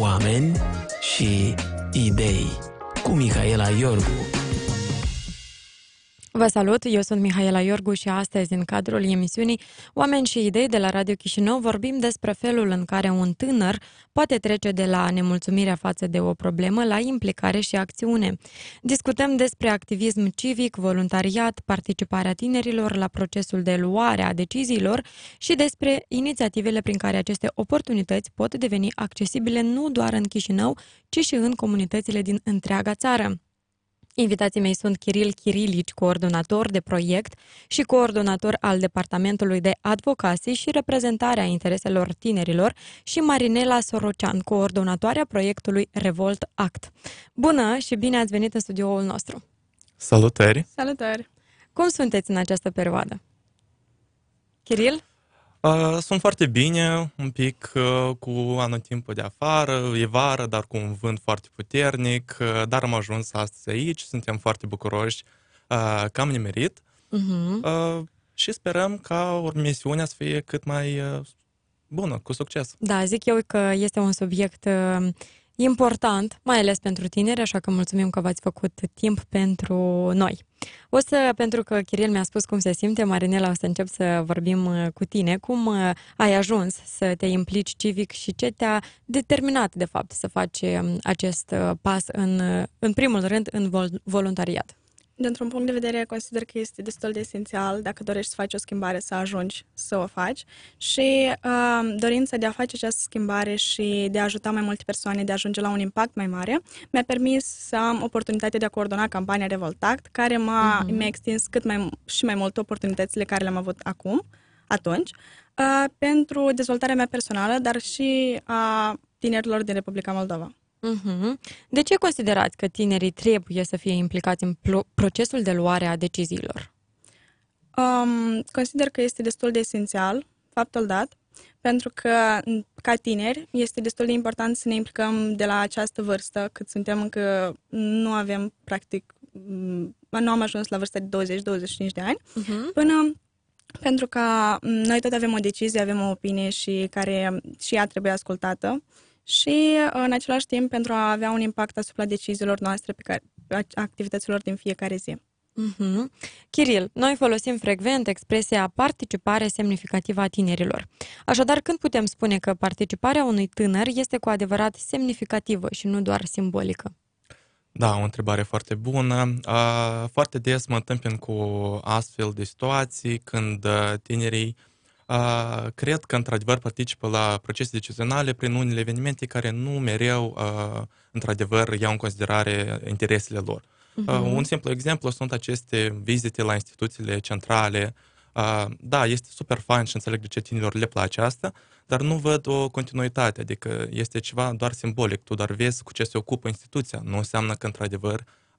Oameni și idei cu Mihaela Iorgu. Vă salut, eu sunt Mihaela Iorgu și astăzi, în cadrul emisiunii Oameni și idei de la Radio Chișinău, vorbim despre felul în care un tânăr poate trece de la nemulțumirea față de o problemă la implicare și acțiune. Discutăm despre activism civic, voluntariat, participarea tinerilor la procesul de luare a deciziilor și despre inițiativele prin care aceste oportunități pot deveni accesibile nu doar în Chișinău, ci și în comunitățile din întreaga țară. Invitații mei sunt Kiril Kirilici, coordonator de proiect și coordonator al Departamentului de Advocacy și reprezentarea intereselor tinerilor, și Marinela Sorocean, coordonatoarea proiectului Revolt Act. Bună și bine ați venit în studioul nostru! Salutări! Salutări! Cum sunteți în această perioadă? Kiril? Sunt foarte bine, un pic cu anotimpul de afară, e vară, dar cu un vânt foarte puternic, dar am ajuns astăzi aici, suntem foarte bucuroși că am nimerit și sperăm ca misiunea să fie cât mai bună, cu succes. Da, zic eu că este un subiect important, mai ales pentru tineri, așa că mulțumim că v-ați făcut timp pentru noi. Pentru că Kiril mi-a spus cum se simte, Marinela, o să încep să vorbim cu tine. Cum ai ajuns să te implici civic și ce te-a determinat, de fapt, să faci acest pas în primul rând în voluntariat? Dintr-un punct de vedere, consider că este destul de esențial, dacă dorești să faci o schimbare, să ajungi să o faci. Și dorința de a face această schimbare și de a ajuta mai multe persoane, de a ajunge la un impact mai mare, mi-a permis să am oportunitatea de a coordona campania Revolt Act, care mi-a extins mai mult oportunitățile care le-am avut atunci, pentru dezvoltarea mea personală, dar și a tinerilor din Republica Moldova. De ce considerați că tinerii trebuie să fie implicați în procesul de luare a deciziilor? Consider că este destul de esențial, faptul dat, pentru că, ca tineri, este destul de important să ne implicăm de la această vârstă, cât suntem încă nu avem, practic, nu am ajuns la vârsta de 20-25 de ani, până pentru că noi tot avem o decizie, avem o opinie și ea trebuie ascultată. Și, în același timp, pentru a avea un impact asupra deciziilor noastre, activităților din fiecare zi. Kiril, noi folosim frecvent expresia participare semnificativă a tinerilor. Așadar, când putem spune că participarea unui tânăr este cu adevărat semnificativă și nu doar simbolică? Da, o întrebare foarte bună. Foarte des mă întâmpin cu astfel de situații când tinerii cred că, într-adevăr, participă la procese decizionale prin unele evenimente care nu mereu, într-adevăr, iau în considerare interesele lor. Un simplu exemplu sunt aceste vizite la instituțiile centrale. Da, este super fain și înțeleg de ce tinerilor le place asta, dar nu văd o continuitate, adică este ceva doar simbolic. Tu doar vezi cu ce se ocupă instituția. Nu înseamnă că, într-adevăr,